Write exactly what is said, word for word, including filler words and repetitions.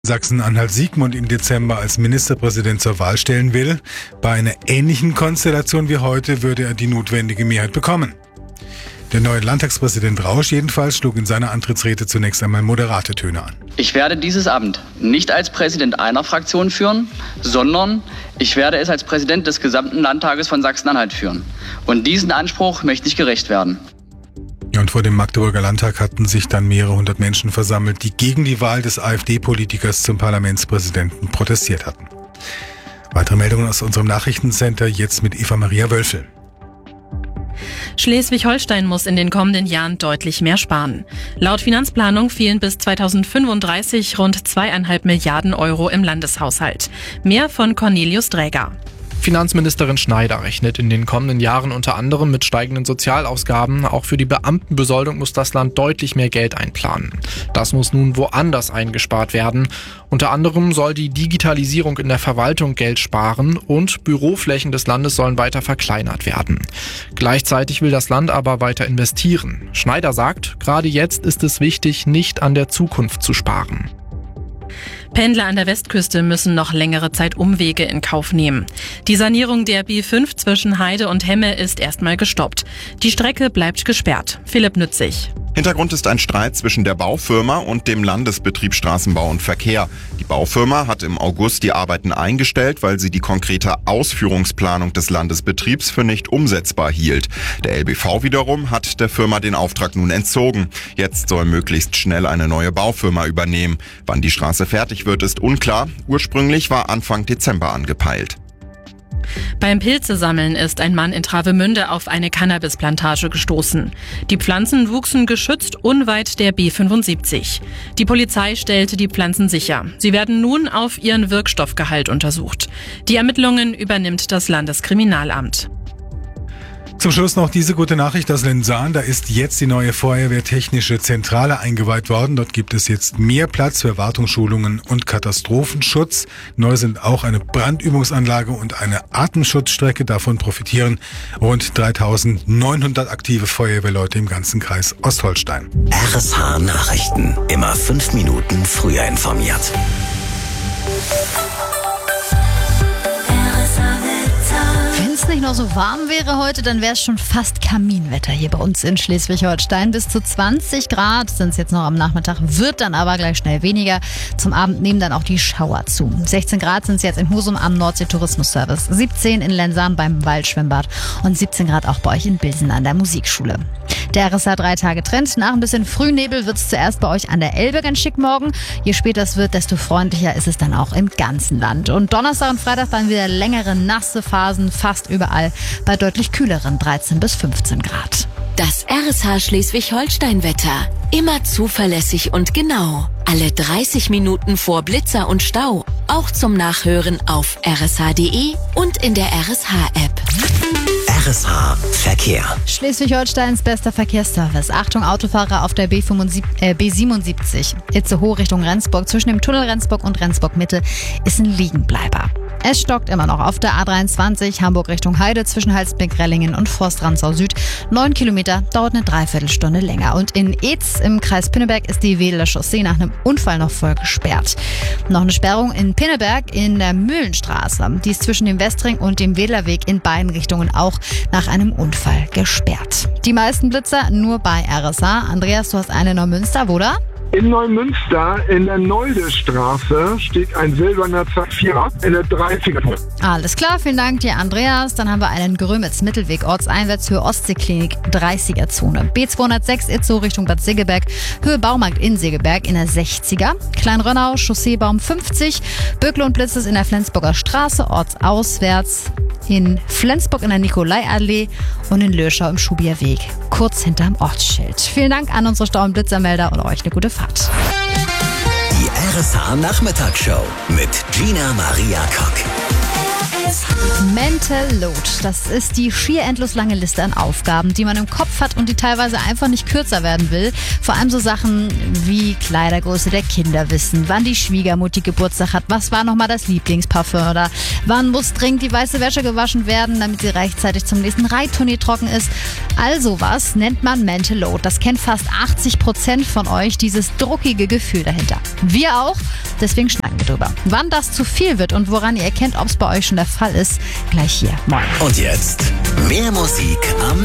Sachsen-Anhalt-Siegmund im Dezember als Ministerpräsident zur Wahl stellen will. Bei einer ähnlichen Konstellation wie heute würde er die notwendige Mehrheit bekommen. Der neue Landtagspräsident Rausch jedenfalls schlug in seiner Antrittsrede zunächst einmal moderate Töne an. Ich werde dieses Amt nicht als Präsident einer Fraktion führen, sondern ich werde es als Präsident des gesamten Landtages von Sachsen-Anhalt führen. Und diesen Anspruch möchte ich gerecht werden. Ja, und vor dem Magdeburger Landtag hatten sich dann mehrere hundert Menschen versammelt, die gegen die Wahl des AfD-Politikers zum Parlamentspräsidenten protestiert hatten. Weitere Meldungen aus unserem Nachrichtencenter jetzt mit Eva-Maria Wölfel. Schleswig-Holstein muss in den kommenden Jahren deutlich mehr sparen. Laut Finanzplanung fehlen bis zweitausendfünfunddreißig rund zweieinhalb Milliarden Euro im Landeshaushalt. Mehr von Cornelius Dräger. Finanzministerin Schneider rechnet in den kommenden Jahren unter anderem mit steigenden Sozialausgaben. Auch für die Beamtenbesoldung muss das Land deutlich mehr Geld einplanen. Das muss nun woanders eingespart werden. Unter anderem soll die Digitalisierung in der Verwaltung Geld sparen und Büroflächen des Landes sollen weiter verkleinert werden. Gleichzeitig will das Land aber weiter investieren. Schneider sagt, gerade jetzt ist es wichtig, nicht an der Zukunft zu sparen. Pendler an der Westküste müssen noch längere Zeit Umwege in Kauf nehmen. Die Sanierung der B fünf zwischen Heide und Hemme ist erstmal gestoppt. Die Strecke bleibt gesperrt. Philipp Nützig. Hintergrund ist ein Streit zwischen der Baufirma und dem Landesbetrieb Straßenbau und Verkehr. Die Baufirma hat im August die Arbeiten eingestellt, weil sie die konkrete Ausführungsplanung des Landesbetriebs für nicht umsetzbar hielt. Der L B V wiederum hat der Firma den Auftrag nun entzogen. Jetzt soll möglichst schnell eine neue Baufirma übernehmen. Wann die Straße fertig wird, ist unklar. Ursprünglich war Anfang Dezember angepeilt. Beim Pilzesammeln ist ein Mann in Travemünde auf eine Cannabisplantage gestoßen. Die Pflanzen wuchsen geschützt unweit der B fünfundsiebzig. Die Polizei stellte die Pflanzen sicher. Sie werden nun auf ihren Wirkstoffgehalt untersucht. Die Ermittlungen übernimmt das Landeskriminalamt. Zum Schluss noch diese gute Nachricht aus Lensahn. Da ist jetzt die neue Feuerwehrtechnische Zentrale eingeweiht worden. Dort gibt es jetzt mehr Platz für Wartungsschulungen und Katastrophenschutz. Neu sind auch eine Brandübungsanlage und eine Atemschutzstrecke. Davon profitieren rund dreitausendneunhundert aktive Feuerwehrleute im ganzen Kreis Ostholstein. R S H Nachrichten. Immer fünf Minuten früher informiert. Wenn es nicht noch so warm wäre heute, dann wäre es schon fast Kaminwetter hier bei uns in Schleswig-Holstein. Bis zu zwanzig Grad sind es jetzt noch am Nachmittag, wird dann aber gleich schnell weniger. Zum Abend nehmen dann auch die Schauer zu. sechzehn Grad sind es jetzt in Husum am Nordsee-Tourismus-Service, siebzehn in Lensahn beim Waldschwimmbad und siebzehn Grad auch bei euch in Bilsen an der Musikschule. Der R S H drei Tage Trend. Nach ein bisschen Frühnebel wird es zuerst bei euch an der Elbe ganz schick morgen. Je später es wird, desto freundlicher ist es dann auch im ganzen Land. Und Donnerstag und Freitag dann wieder längere nasse Phasen, fast überall bei deutlich kühleren dreizehn bis fünfzehn Grad. Das R S H Schleswig-Holstein-Wetter. Immer zuverlässig und genau. Alle dreißig Minuten vor Blitzer und Stau. Auch zum Nachhören auf r s h punkt d e und in der R S H-App. R S H Verkehr. Schleswig-Holsteins bester Verkehrsservice. Achtung Autofahrer auf der B siebenundsiebzig. Itzehoe Richtung Rendsburg. Zwischen dem Tunnel Rendsburg und Rendsburg Mitte ist ein Liegenbleiber. Es stockt immer noch auf der A dreiundzwanzig Hamburg Richtung Heide zwischen Halsbeck-Rellingen und Forst-Ranzau Süd. Neun Kilometer, dauert eine Dreiviertelstunde länger. Und in Eetz im Kreis Pinneberg ist die Wedeler Chaussee nach einem Unfall noch voll gesperrt. Noch eine Sperrung in Pinneberg in der Mühlenstraße. Die ist zwischen dem Westring und dem Wedlerweg in beiden Richtungen auch nach einem Unfall gesperrt. Die meisten Blitzer nur bei R S H. Andreas, du hast eine in Neumünster, wo da? In Neumünster in der Noldestraße steht ein silberner Zafira in der dreißiger. Alles klar, vielen Dank dir, Andreas. Dann haben wir einen Grömitz Mittelweg, ortseinwärts Höhe Ostseeklinik, dreißiger Zone. B zweihundertsechs Itzehoe Richtung Bad Segeberg, Höhe Baumarkt in Segeberg in der sechziger. Kleinrönnau, Chausseebaum fünfzig. Böckle und Blitzes in der Flensburger Straße, ortsauswärts. In Flensburg in der Nikolaiallee und in Löschau im Schubierweg, kurz hinterm Ortsschild. Vielen Dank an unsere Stau- und Blitzermelder und euch eine gute Fahrt. Die R S H Nachmittagsshow mit Gina Maria Kock. Mental Load, das ist die schier endlos lange Liste an Aufgaben, die man im Kopf hat und die teilweise einfach nicht kürzer werden will. Vor allem so Sachen wie Kleidergröße der Kinder wissen, wann die Schwiegermutti Geburtstag hat, was war nochmal das Lieblingsparfüm oder wann muss dringend die weiße Wäsche gewaschen werden, damit sie rechtzeitig zum nächsten Reitturnier trocken ist. All sowas nennt man Mental Load. Das kennt fast achtzig Prozent von euch, dieses druckige Gefühl dahinter. Wir auch, deswegen schnacken wir drüber. Wann das zu viel wird und woran ihr erkennt, ob es bei euch schon der Fall ist, gleich hier. Moin. Und jetzt mehr Musik am